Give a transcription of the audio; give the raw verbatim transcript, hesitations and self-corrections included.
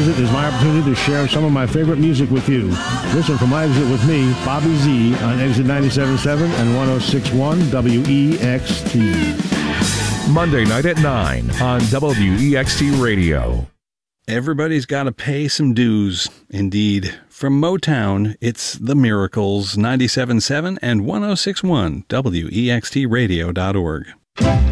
Exit is my opportunity to share some of my favorite music with you. Listen for My Exit with me, Bobby Z, on Exit ninety-seven point seven and one oh six point one W E X T. Monday night at nine on W E X T Radio. Everybody's got to pay some dues. Indeed. From Motown, it's The Miracles, ninety-seven point seven and one oh six point one W E X T radio dot org.